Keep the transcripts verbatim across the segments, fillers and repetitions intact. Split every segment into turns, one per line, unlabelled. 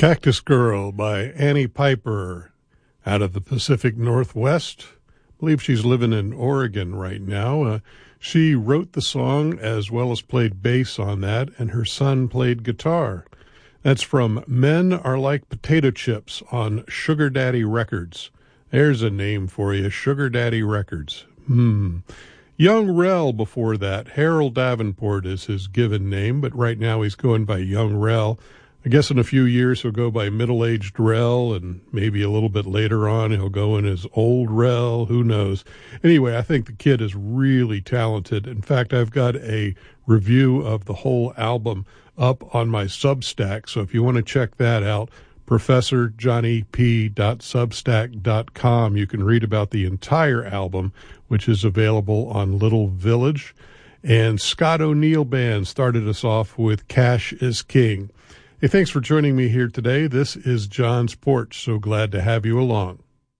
Cactus Girl by Annie Piper out of the Pacific Northwest. I believe she's living in Oregon right now. Uh, she wrote the song as well as played bass on that, and her son played guitar. That's from Men Are Like Potato Chips on Sugar Daddy Records. There's a name for you, Sugar Daddy Records. Hmm. Young Rel before that. Harold Davenport is his given name, but right now he's going by Young Rel. I guess in a few years he'll go by middle-aged Rel, and maybe a little bit later on he'll go in as old Rel. Who knows? Anyway, I think the kid is really talented. In fact, I've got a review of the whole album up on my Substack, so if you want to check that out, professor johnny p dot substack dot com. You can read about the entire album, which is available on Little Village. And Scott O'Neill Band started us off with Cash is King. Hey, thanks for joining me here today. This is John's Porch. So glad to have you along.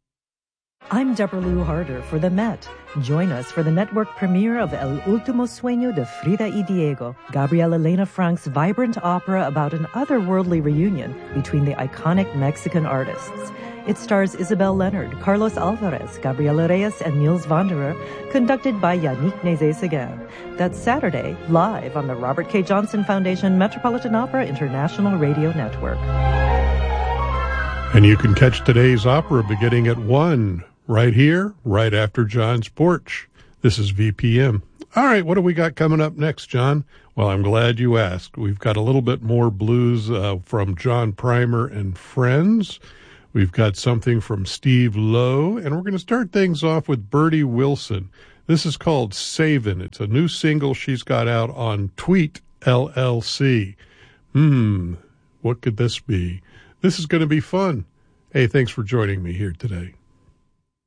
I'm Deborah Lou Harder for The Met. Join us for the network premiere of El Último Sueño de Frida y Diego, Gabriel Elena Frank's vibrant opera about an otherworldly reunion between the iconic Mexican artists. It stars Isabel Leonard, Carlos Alvarez, Gabriela Reyes, and Niels Wanderer, conducted by Yannick Nézet-Séguin. That's Saturday, live on the Robert K. Johnson Foundation Metropolitan Opera International Radio Network.
And you can catch today's opera beginning at one, right here, right after John's Porch. This is V P M. All right, what do we got coming up next, John? Well, I'm glad you asked. We've got a little bit more blues uh, from John Primer and Friends. We've got something from Steve Lowe, and we're going to start things off with Bertie Wilson. This is called Savin'. It's a new single she's got out on Tweet L L C. Hmm, what could this be? This is going to be fun. Hey, thanks for joining me here today.